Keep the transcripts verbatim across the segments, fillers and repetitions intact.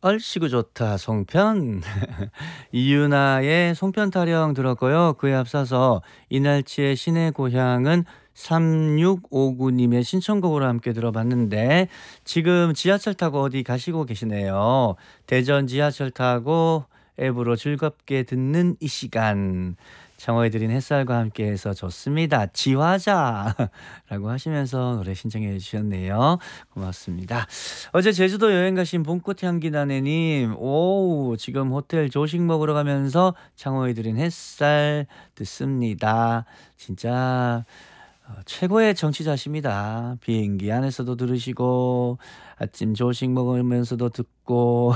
얼씨구 좋다 송편. 이유나의 송편 타령 들었고요. 그에 앞서서 이날치의 신의 고향은 삼육오구 님의 신청곡으로 함께 들어봤는데 지금 지하철 타고 어디 가시고 계시네요. 대전 지하철 타고 앱으로 즐겁게 듣는 이 시간 창호에 드린 햇살과 함께해서 좋습니다. 지화자라고 하시면서 노래 신청해 주셨네요. 고맙습니다. 어제 제주도 여행 가신 봄꽃 향기 나네님, 오 지금 호텔 조식 먹으러 가면서 창호에 드린 햇살 듣습니다. 진짜 어, 최고의 정치자십니다. 비행기 안에서도 들으시고 아침 조식 먹으면서도 듣고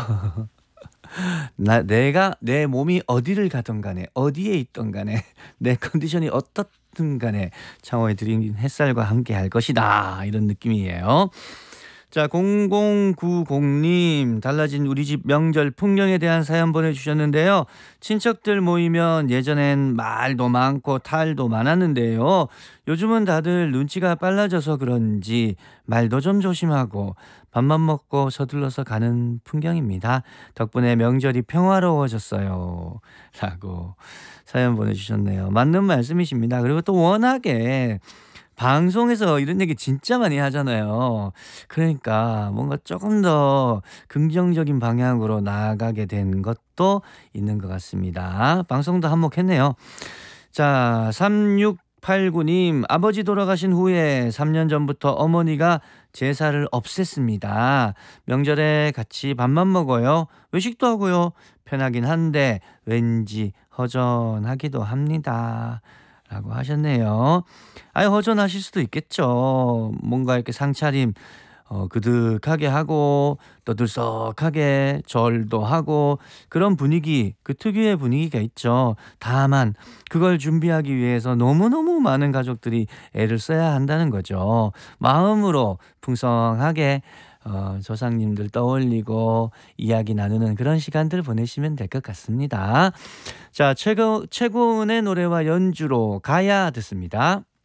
나 내가 내 몸이 어디를 가든 간에 어디에 있든 간에 내 컨디션이 어떻든 간에 창호에 드린 햇살과 함께 할 것이다 이런 느낌이에요. 자, 공공구공 님, 달라진 우리 집 명절 풍경에 대한 사연 보내주셨는데요. 친척들 모이면 예전엔 말도 많고 탈도 많았는데요. 요즘은 다들 눈치가 빨라져서 그런지 말도 좀 조심하고 밥만 먹고 서둘러서 가는 풍경입니다. 덕분에 명절이 평화로워졌어요. 라고 사연 보내주셨네요. 맞는 말씀이십니다. 그리고 또 워낙에 방송에서 이런 얘기 진짜 많이 하잖아요. 그러니까 뭔가 조금 더 긍정적인 방향으로 나아가게 된 것도 있는 것 같습니다. 방송도 한몫했네요. 자, 삼육팔구 님, 아버지 돌아가신 후에 삼 년 전부터 어머니가 제사를 없앴습니다. 명절에 같이 밥만 먹어요. 외식도 하고요. 편하긴 한데 왠지 허전하기도 합니다. 라고 하셨네요. 아유, 허전하실 수도 있겠죠. 뭔가 이렇게 상차림 어, 그득하게 하고 떠들썩하게 절도 하고 그런 분위기, 그 특유의 분위기가 있죠. 다만 그걸 준비하기 위해서 너무너무 많은 가족들이 애를 써야 한다는 거죠. 마음으로 풍성하게 어, 조상님들 떠올리고 이야기 나누는 그런 시간들 보내시면 될 것 같습니다. 자, 최고, 최고의 노래와 연주로 가야 듣습니다.